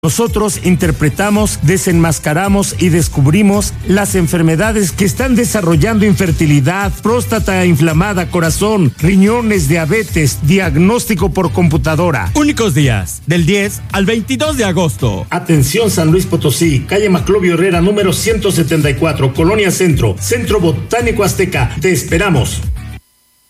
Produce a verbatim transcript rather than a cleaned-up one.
Nosotros interpretamos, desenmascaramos y descubrimos las enfermedades que están desarrollando infertilidad, próstata inflamada, corazón, riñones, diabetes, diagnóstico por computadora. Únicos días, del diez al veintidós de agosto. Atención San Luis Potosí, calle Maclovio Herrera, número ciento setenta y cuatro, Colonia Centro, Centro Botánico Azteca. Te esperamos.